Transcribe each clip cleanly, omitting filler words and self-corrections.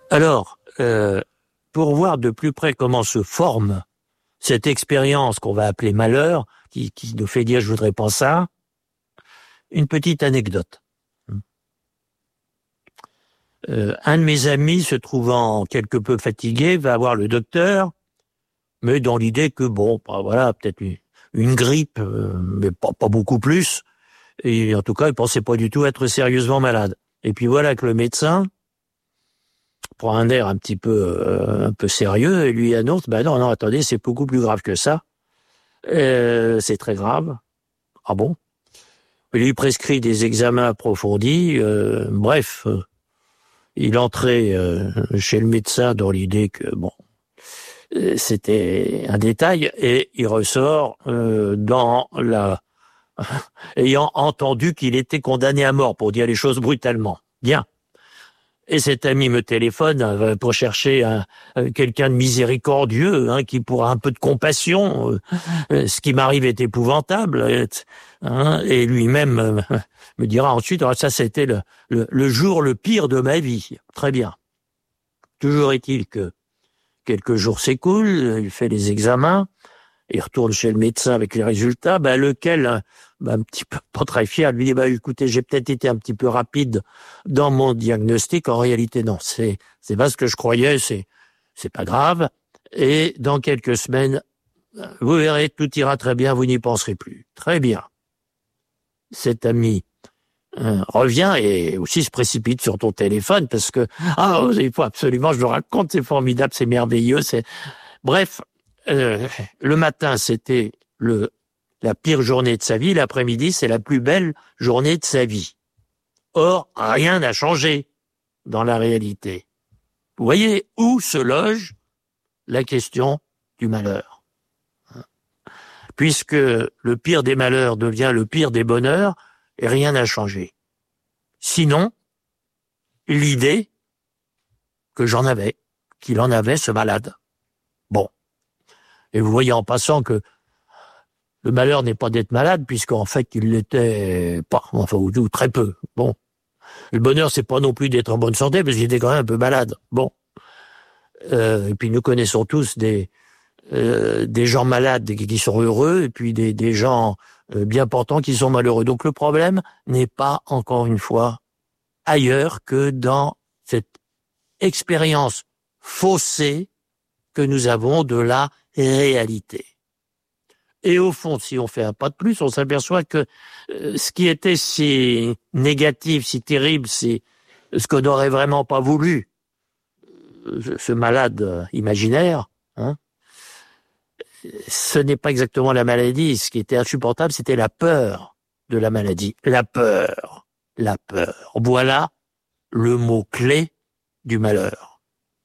Alors, pour voir de plus près comment se forme cette expérience qu'on va appeler malheur, qui nous fait dire « je voudrais pas ça », une petite anecdote. Un de mes amis, se trouvant quelque peu fatigué, va voir le docteur, mais dans l'idée que, bon, bah, voilà, peut-être une grippe, mais pas beaucoup plus. Et en tout cas, il pensait pas du tout être sérieusement malade. Et puis voilà que le médecin prend un air un peu sérieux et lui annonce, non, attendez, c'est beaucoup plus grave que ça. C'est très grave. Ah bon? Il lui prescrit des examens approfondis. Bref, il entrait chez le médecin dans l'idée que, bon, c'était un détail, et il ressort ayant entendu qu'il était condamné à mort, pour dire les choses brutalement. Bien. Et cet ami me téléphone pour chercher quelqu'un de miséricordieux, qui pourra un peu de compassion. Ce qui m'arrive est épouvantable. Et lui-même me dira ensuite, ça c'était le jour le pire de ma vie. Très bien. Toujours est-il que quelques jours s'écoulent, il fait les examens, il retourne chez le médecin avec les résultats, lequel, un petit peu pas très fier, lui dit, écoutez, j'ai peut-être été un petit peu rapide dans mon diagnostic. En réalité, non, c'est pas ce que je croyais, c'est pas grave. Et dans quelques semaines, vous verrez, tout ira très bien, vous n'y penserez plus. Très bien. Cet ami revient et aussi se précipite sur ton téléphone parce que, il faut absolument, je le raconte, c'est formidable, c'est merveilleux, bref, le matin, c'était la pire journée de sa vie, l'après-midi, c'est la plus belle journée de sa vie. Or, rien n'a changé dans la réalité. Vous voyez où se loge la question du malheur. Puisque le pire des malheurs devient le pire des bonheurs, et rien n'a changé. Sinon, l'idée qu'il en avait, ce malade. Bon. Et vous voyez en passant que le malheur n'est pas d'être malade, puisqu'en fait, il l'était pas, ou très peu. Bon. Le bonheur, c'est pas non plus d'être en bonne santé, parce qu'il était quand même un peu malade. Bon. Et puis nous connaissons tous des gens malades qui sont heureux, et puis des gens bien portants qui sont malheureux. Donc le problème n'est pas, encore une fois, ailleurs que dans cette expérience faussée que nous avons de la réalité. Et au fond, si on fait un pas de plus, on s'aperçoit que ce qui était si négatif, si terrible, c'est ce qu'on n'aurait vraiment pas voulu, ce malade imaginaire, ce n'est pas exactement la maladie. Ce qui était insupportable, c'était la peur de la maladie. La peur. Voilà le mot-clé du malheur.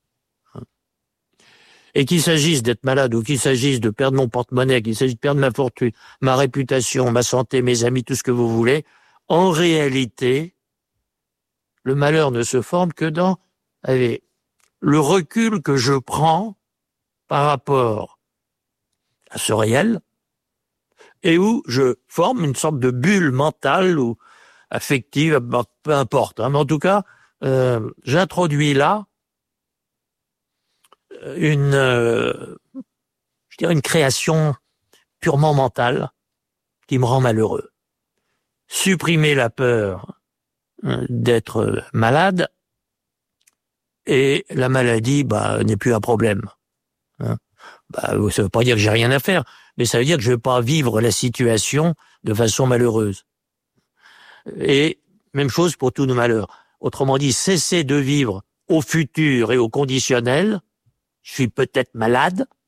Et qu'il s'agisse d'être malade ou qu'il s'agisse de perdre mon porte-monnaie, qu'il s'agisse de perdre ma fortune, ma réputation, ma santé, mes amis, tout ce que vous voulez, en réalité, le malheur ne se forme que dans le recul que je prends par rapport à ce réel, et où je forme une sorte de bulle mentale ou affective, peu importe. Mais en tout cas, j'introduis là une création purement mentale qui me rend malheureux. Supprimer la peur d'être malade, et la maladie n'est plus un problème. Ça veut pas dire que j'ai rien à faire, mais ça veut dire que je vais pas vivre la situation de façon malheureuse. Et même chose pour tous nos malheurs. Autrement dit, cesser de vivre au futur et au conditionnel. Je suis peut-être malade,